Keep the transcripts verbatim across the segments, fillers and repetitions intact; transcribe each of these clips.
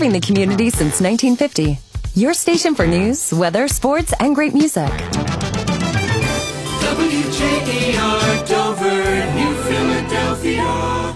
serving the community since nineteen fifty. Your station for news, weather, sports, and great music. W J A R Dover, New Philadelphia.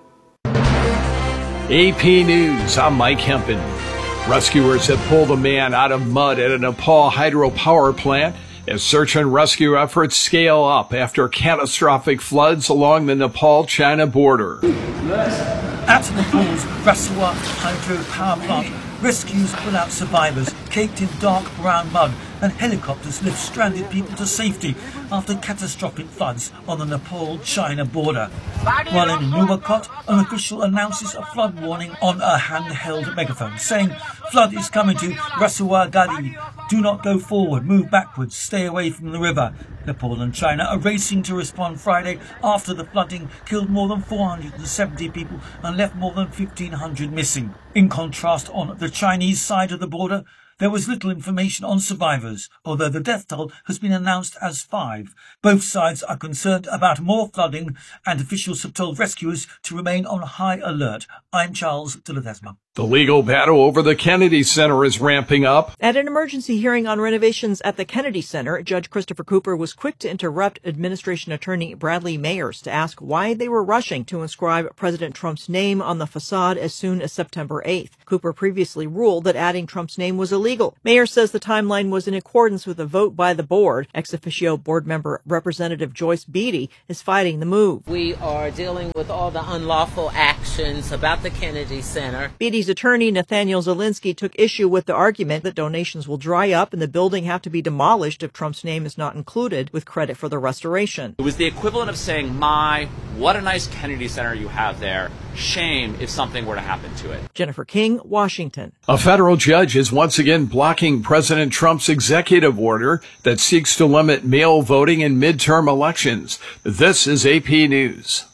A P News, I'm Mike Hempen. Rescuers have pulled a man out of mud at a Nepal hydropower plant as search and rescue efforts scale up after catastrophic floods along the Nepal-China border. At Nepal's Rasua hydropower plant, rescues pull out survivors caked in dark brown mud, and helicopters lift stranded people to safety after catastrophic floods on the Nepal-China border. While in Nuwakot, an official announces a flood warning on a handheld megaphone, saying, "Flood is coming to Rasua Gadi. Do not go forward, move backwards, stay away from the river." Nepal and China are racing to respond Friday after the flooding killed more than four hundred seventy people and left more than fifteen hundred missing. In contrast, on the Chinese side of the border, there was little information on survivors, although the death toll has been announced as five. Both sides are concerned about more flooding, and officials have told rescuers to remain on high alert. I'm Charles de Ledesma. The legal battle over the Kennedy Center is ramping up. At an emergency hearing on renovations at the Kennedy Center, Judge Christopher Cooper was quick to interrupt administration attorney Bradley Mayers to ask why they were rushing to inscribe President Trump's name on the facade as soon as September eighth. Cooper previously ruled that adding Trump's name was illegal. Mayers says the timeline was in accordance with a vote by the board. Ex officio board member Representative Joyce Beatty is fighting the move. We are dealing with all the unlawful actions about the Kennedy Center. Beatty's attorney Nathaniel Zelinsky took issue with the argument that donations will dry up and the building have to be demolished if Trump's name is not included with credit for the restoration. It was the equivalent of saying, my, what a nice Kennedy Center you have there. Shame if something were to happen to it. Jennifer King, Washington. A federal judge is once again blocking President Trump's executive order that seeks to limit mail voting in midterm elections. This is A P News.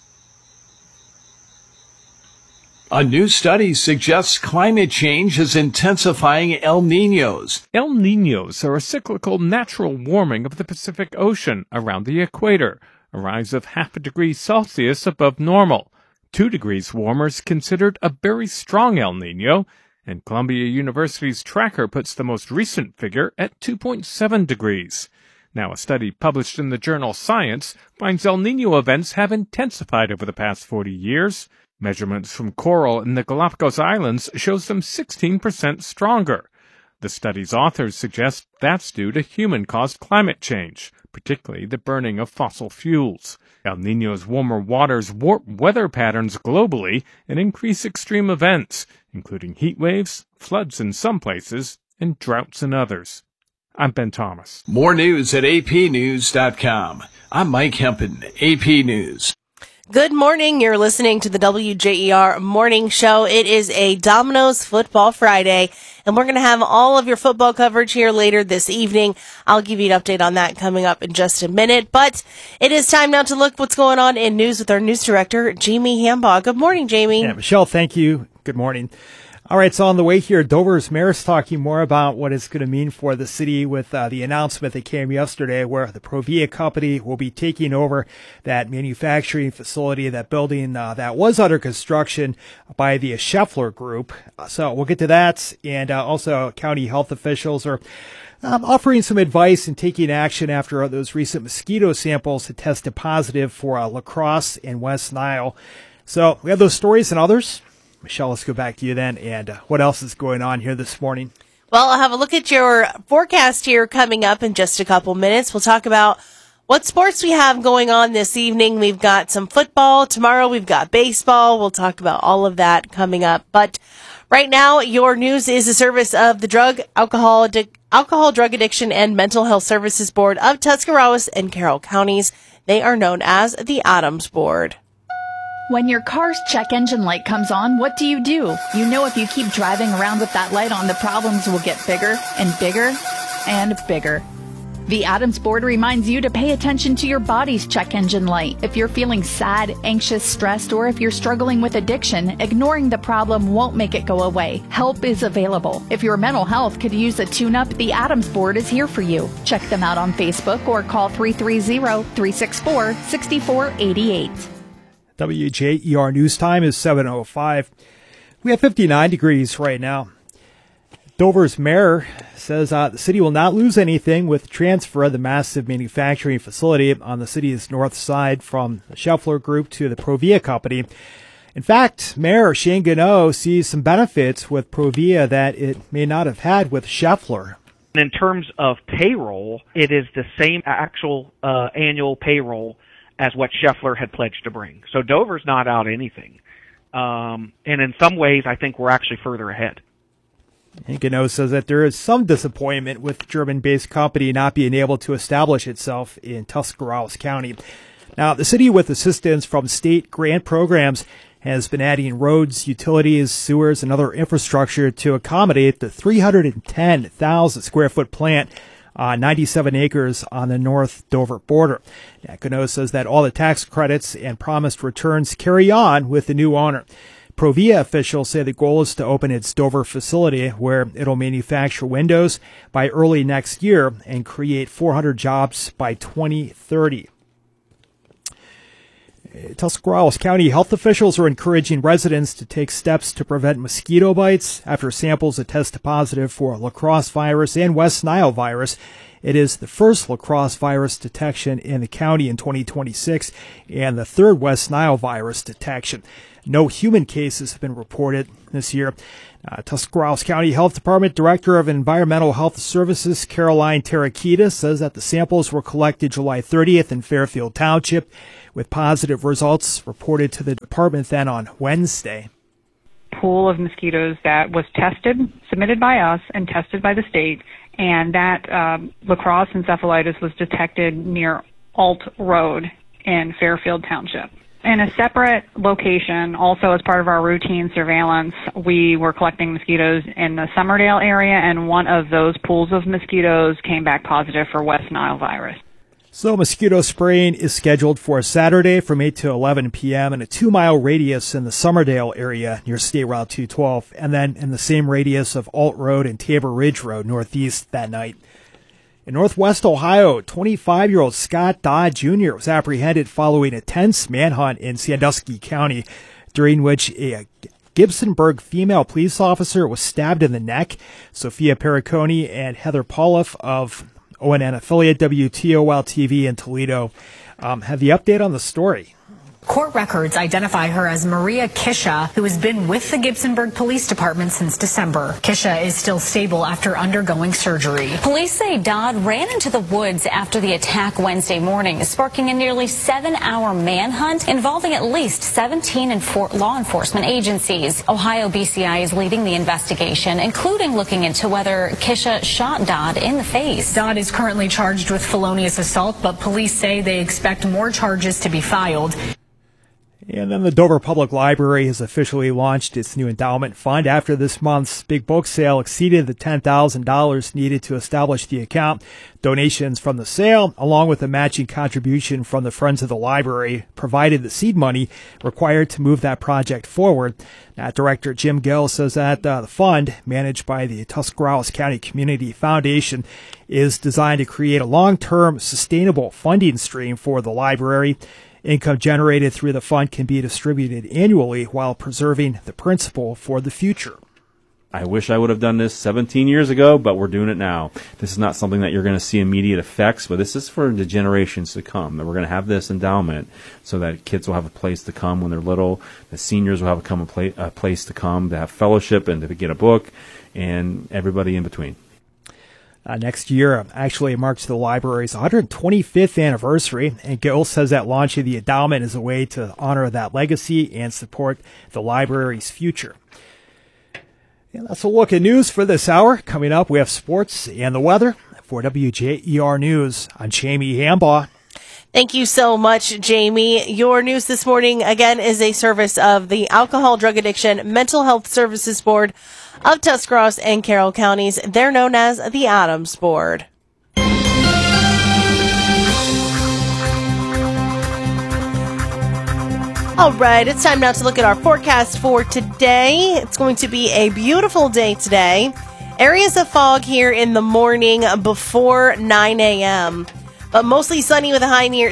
A new study suggests climate change is intensifying El Niños. El Niños are a cyclical natural warming of the Pacific Ocean around the equator, a rise of half a degree Celsius above normal. Two degrees warmer is considered a very strong El Niño, and Columbia University's tracker puts the most recent figure at two point seven degrees. Now, a study published in the journal Science finds El Niño events have intensified over the past forty years. Measurements from coral in the Galapagos Islands shows them sixteen percent stronger. The study's authors suggest that's due to human-caused climate change, particularly the burning of fossil fuels. El Niño's warmer waters warp weather patterns globally and increase extreme events, including heat waves, floods in some places, and droughts in others. I'm Ben Thomas. More news at A P news dot com. I'm Mike Hempen, A P News. Good morning. You're listening to the W J E R Morning Show. It is a Domino's Football Friday, and we're going to have all of your football coverage here later this evening. I'll give you an update on that coming up in just a minute, but it is time now to look what's going on in news with our news director, Jamie Hambaugh. Good morning, Jamie. Yeah, Michelle, thank you. Good morning. All right, so on the way here, Dover's mayor is talking more about what it's going to mean for the city with uh, the announcement that came yesterday where the Provia company will be taking over that manufacturing facility, that building uh, that was under construction by the Scheffler Group. So we'll get to that. And uh, also county health officials are um, offering some advice and taking action after those recent mosquito samples had tested positive for uh, La Crosse and West Nile. So we have those stories and others. Michelle, let's go back to you then. And uh, what else is going on here this morning? Well, I'll have a look at your forecast here coming up in just a couple minutes. We'll talk about what sports we have going on this evening. We've got some football. Tomorrow we've got baseball. We'll talk about all of that coming up. But right now, your news is a service of the Drug, Alcohol, Addic- Alcohol, Drug Addiction, and Mental Health Services Board of Tuscarawas and Carroll Counties. They are known as the Adams Board. When your car's check engine light comes on, what do you do? You know if you keep driving around with that light on, the problems will get bigger and bigger and bigger. The Adams Board reminds you to pay attention to your body's check engine light. If you're feeling sad, anxious, stressed, or if you're struggling with addiction, ignoring the problem won't make it go away. Help is available. If your mental health could use a tune-up, the Adams Board is here for you. Check them out on Facebook or call three three zero, three six four, six four eight eight. W J E R News Time is seven oh five. We have fifty-nine degrees right now. Dover's mayor says uh, the city will not lose anything with the transfer of the massive manufacturing facility on the city's north side from the Scheffler Group to the Provia Company. In fact, Mayor Shane Gano sees some benefits with Provia that it may not have had with Scheffler. In terms of payroll, it is the same actual uh, annual payroll as what Scheffler had pledged to bring. So Dover's not out anything. Um, and in some ways, I think we're actually further ahead. And Gano says that there is some disappointment with the German-based company not being able to establish itself in Tuscarawas County. Now, the city, with assistance from state grant programs, has been adding roads, utilities, sewers, and other infrastructure to accommodate the three hundred ten thousand square foot plant on ninety-seven acres on the North Dover border. Now, Gano says that all the tax credits and promised returns carry on with the new owner. Provia officials say the goal is to open its Dover facility, where it'll manufacture windows, by early next year and create four hundred jobs by twenty thirty. Tuscarawas County health officials are encouraging residents to take steps to prevent mosquito bites after samples that tested positive for La Crosse virus and West Nile virus. It is the first La Crosse virus detection in the county in twenty twenty-six and the third West Nile virus detection. No human cases have been reported this year. Uh, Tuscarawas County Health Department Director of Environmental Health Services, Caroline Terrakita, says that the samples were collected July thirtieth in Fairfield Township, with positive results reported to the department then on Wednesday. Pool of mosquitoes that was tested, submitted by us, and tested by the state, and that um, La Crosse encephalitis was detected near Alt Road in Fairfield Township. In a separate location, also as part of our routine surveillance, we were collecting mosquitoes in the Summerdale area, and one of those pools of mosquitoes came back positive for West Nile virus. So mosquito spraying is scheduled for Saturday from eight to eleven p.m. in a two-mile radius in the Summerdale area near State Route two twelve, and then in the same radius of Alt Road and Tabor Ridge Road northeast that night. In Northwest Ohio, twenty-five-year-old Scott Dodd Junior was apprehended following a tense manhunt in Sandusky County, during which a Gibsonburg female police officer was stabbed in the neck. Sophia Periconi and Heather Pauliff of O N N affiliate W T O L T V in Toledo um, have the update on the story. Court records identify her as Maria Kisha, who has been with the Gibsonburg Police Department since December. Kisha is still stable after undergoing surgery. Police say Dodd ran into the woods after the attack Wednesday morning, sparking a nearly seven-hour manhunt involving at least seventeen enfor- law enforcement agencies. Ohio B C I is leading the investigation, including looking into whether Kisha shot Dodd in the face. Dodd is currently charged with felonious assault, but police say they expect more charges to be filed. And then the Dover Public Library has officially launched its new endowment fund after this month's big book sale exceeded the ten thousand dollars needed to establish the account. Donations from the sale, along with a matching contribution from the Friends of the Library, provided the seed money required to move that project forward. Now, Director Jim Gill says that uh, the fund, managed by the Tuscarawas County Community Foundation, is designed to create a long-term, sustainable funding stream for the library. Income generated through the fund can be distributed annually while preserving the principal for the future. I wish I would have done this seventeen years ago, but we're doing it now. This is not something that you're going to see immediate effects, but this is for the generations to come. That we're going to have this endowment so that kids will have a place to come when they're little. The seniors will have a, come a, pla- a place to come to have fellowship and to get a book, and everybody in between. Uh, next year actually marks the library's one hundred twenty-fifth anniversary, and Gill says that launching the endowment is a way to honor that legacy and support the library's future. And that's a look at news for this hour. Coming up, we have sports and the weather. For W J E R News, I'm Jamie Hambaugh. Thank you so much, Jamie. Your news this morning, again, is a service of the Alcohol, Drug Addiction, Mental Health Services Board of Tuscarawas and Carroll Counties. They're known as the Adams Board. All right, it's time now to look at our forecast for today. It's going to be a beautiful day today. Areas of fog here in the morning before nine a.m., but mostly sunny with a high near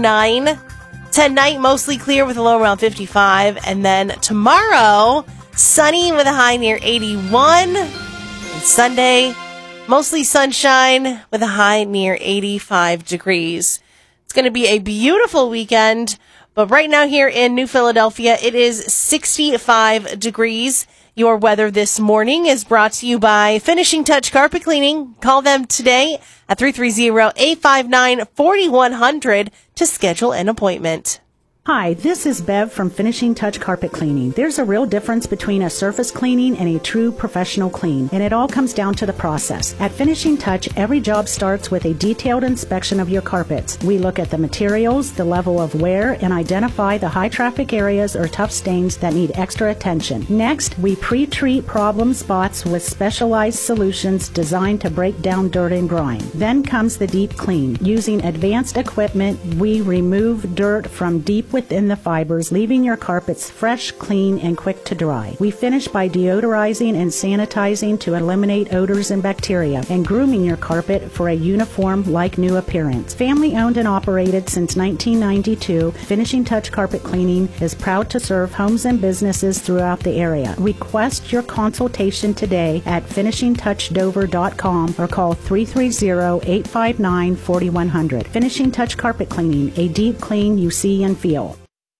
seventy-nine. Tonight, mostly clear with a low around fifty-five. And then tomorrow, sunny with a high near eighty-one. And Sunday, mostly sunshine with a high near eighty-five degrees. It's going to be a beautiful weekend, but right now here in New Philadelphia, it is sixty-five degrees. Your weather this morning is brought to you by Finishing Touch Carpet Cleaning. Call them today at three three zero, eight five nine, four one zero zero to schedule an appointment. Hi, this is Bev from Finishing Touch Carpet Cleaning. There's a real difference between a surface cleaning and a true professional clean, and it all comes down to the process. At Finishing Touch, every job starts with a detailed inspection of your carpets. We look at the materials, the level of wear, and identify the high traffic areas or tough stains that need extra attention. Next, we pre-treat problem spots with specialized solutions designed to break down dirt and grime. Then comes the deep clean. Using advanced equipment, we remove dirt from deep within the fibers, leaving your carpets fresh, clean, and quick to dry. We finish by deodorizing and sanitizing to eliminate odors and bacteria, and grooming your carpet for a uniform, like new appearance. Family owned and operated since nineteen ninety-two, Finishing Touch Carpet Cleaning is proud to serve homes and businesses throughout the area. Request your consultation today at finishing touch dover dot com or call three three zero, eight five nine, four one zero zero. Finishing Touch Carpet Cleaning, a deep clean you see and feel.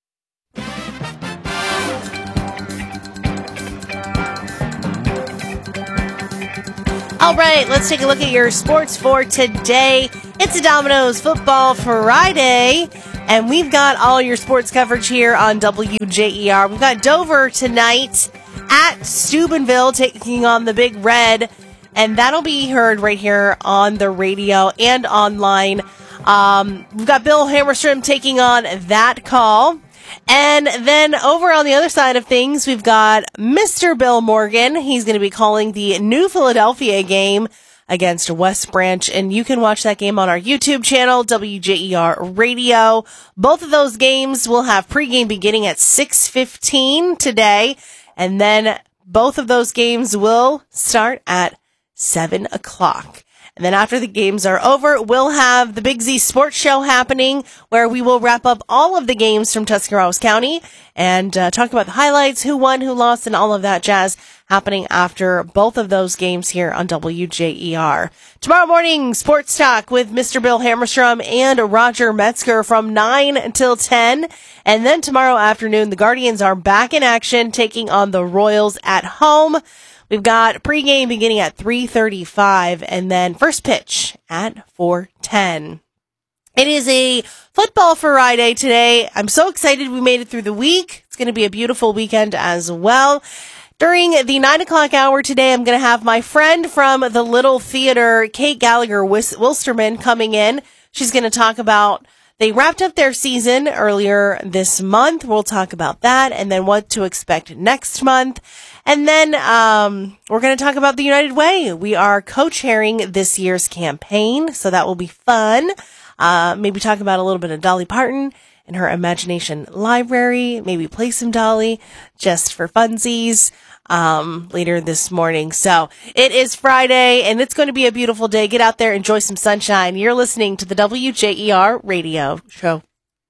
All right, let's take a look at your sports for today. It's a Domino's Football Friday, and we've got all your sports coverage here on W J E R. We've got Dover tonight at Steubenville taking on the Big Red, and that'll be heard right here on the radio and online. Um, we've got Bill Hammerstrom taking on that call. And then over on the other side of things, we've got Mister Bill Morgan. He's going to be calling the New Philadelphia game against West Branch, and you can watch that game on our YouTube channel, W J E R Radio. Both of those games will have pregame beginning at six fifteen today, and then both of those games will start at seven o'clock. And then after the games are over, we'll have the Big Z Sports Show happening, where we will wrap up all of the games from Tuscarawas County and uh, talk about the highlights, who won, who lost, and all of that jazz happening after both of those games here on W J E R. Tomorrow morning, Sports Talk with Mister Bill Hammerstrom and Roger Metzger from nine until ten. And then tomorrow afternoon, the Guardians are back in action, taking on the Royals at home. We've got pregame beginning at three thirty-five and then first pitch at four ten. It is a Football Friday today. I'm so excited we made it through the week. It's going to be a beautiful weekend as well. During the nine o'clock hour today, I'm going to have my friend from the Little Theater, Kate Gallagher Wilsterman, coming in. She's going to talk about, they wrapped up their season earlier this month. We'll talk about that and then what to expect next month. And then um, we're going to talk about the United Way. We are co-chairing this year's campaign, so that will be fun. Uh, maybe talk about a little bit of Dolly Parton and her Imagination Library. Maybe play some Dolly just for funsies um, later this morning. So it is Friday, and it's going to be a beautiful day. Get out there, enjoy some sunshine. You're listening to the W J E R Radio Show.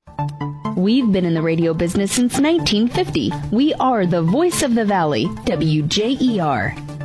We've been in the radio business since nineteen fifty. We are the voice of the valley, W J E R.